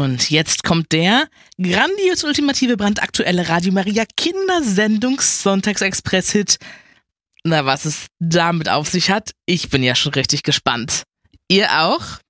Und jetzt kommt der grandios ultimative brandaktuelle Radio Maria Kindersendung Sonntagsexpress-Hit. Na, was es damit auf sich hat, ich bin ja schon richtig gespannt. Ihr auch?